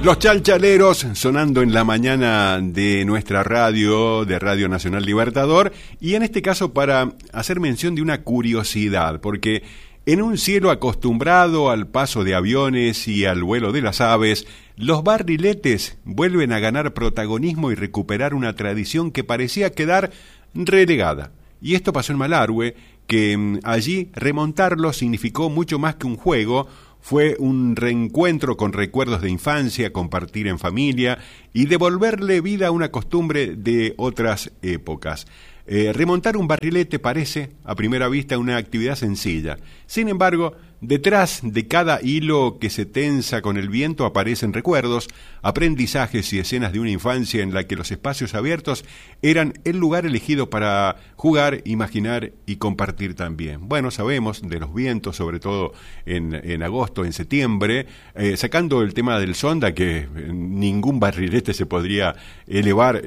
Los Chalchaleros sonando en la mañana de nuestra radio, de Radio Nacional Libertador, y en este caso para hacer mención de una curiosidad, porque en un cielo acostumbrado al paso de aviones y al vuelo de las aves, los barriletes vuelven a ganar protagonismo y recuperar una tradición que parecía quedar relegada. Y esto pasó en Malargüe, que allí remontarlo significó mucho más que un juego. Fue un reencuentro con recuerdos de infancia, compartir en familia y devolverle vida a una costumbre de otras épocas. Remontar un barrilete parece, a primera vista, una actividad sencilla. Sin embargo, detrás de cada hilo que se tensa con el viento aparecen recuerdos, aprendizajes y escenas de una infancia en la que los espacios abiertos eran el lugar elegido para jugar, imaginar y compartir también. Bueno, sabemos de los vientos, sobre todo en agosto, en septiembre, sacando el tema del sonda, que ningún barrilete se podría elevar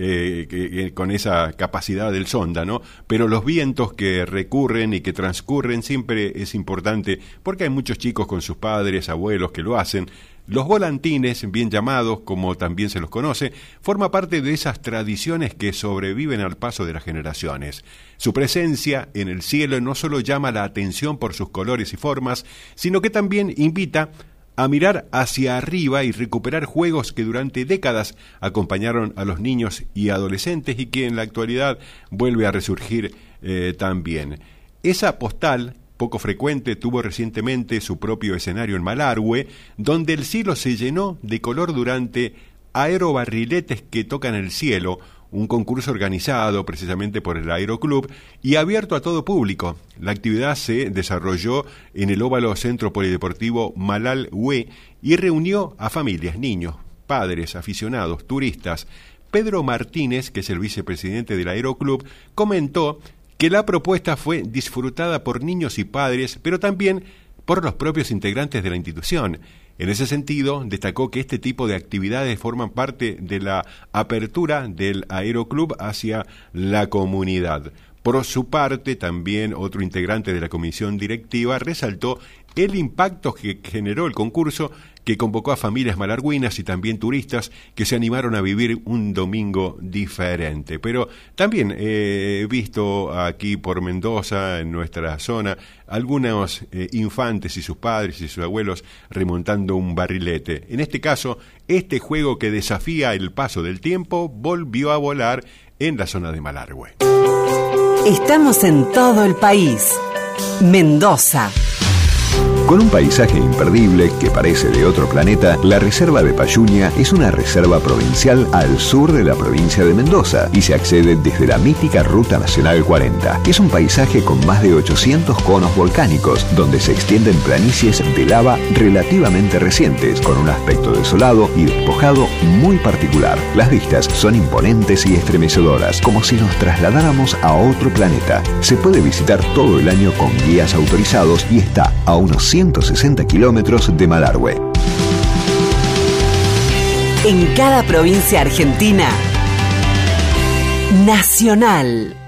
con esa capacidad del sonda, ¿no? Pero los vientos que recurren y que transcurren siempre es importante, porque hay muchos chicos con sus padres, abuelos que lo hacen. Los volantines, bien llamados, como también se los conoce, forma parte de esas tradiciones que sobreviven al paso de las generaciones. Su presencia en el cielo no solo llama la atención por sus colores y formas, sino que también invita a mirar hacia arriba y recuperar juegos que durante décadas acompañaron a los niños y adolescentes y que en la actualidad vuelve a resurgir también. Esa postal poco frecuente tuvo recientemente su propio escenario en Malargüe, donde el cielo se llenó de color durante aerobarriletes que tocan el cielo, un concurso organizado precisamente por el Aeroclub y abierto a todo público. La actividad se desarrolló en el óvalo Centro Polideportivo Malargüe y reunió a familias, niños, padres, aficionados, turistas. Pedro Martínez, que es el vicepresidente del Aeroclub, comentó que la propuesta fue disfrutada por niños y padres, pero también por los propios integrantes de la institución. En ese sentido, destacó que este tipo de actividades forman parte de la apertura del Aeroclub hacia la comunidad. Por su parte, también otro integrante de la comisión directiva resaltó el impacto que generó el concurso, que convocó a familias malargüinas y también turistas que se animaron a vivir un domingo diferente. Pero también he visto aquí por Mendoza, en nuestra zona, algunos infantes y sus padres y sus abuelos remontando un barrilete. En este caso, este juego que desafía el paso del tiempo volvió a volar en la zona de Malargüe. Estamos en todo el país. Mendoza. Con un paisaje imperdible que parece de otro planeta, la Reserva de Payuña es una reserva provincial al sur de la provincia de Mendoza y se accede desde la mítica Ruta Nacional 40. Es un paisaje con más de 800 conos volcánicos, donde se extienden planicies de lava relativamente recientes, con un aspecto desolado y despojado muy particular. Las vistas son imponentes y estremecedoras, como si nos trasladáramos a otro planeta. Se puede visitar todo el año con guías autorizados y está a unos 160 kilómetros de Malargüe. En cada provincia argentina, Nacional.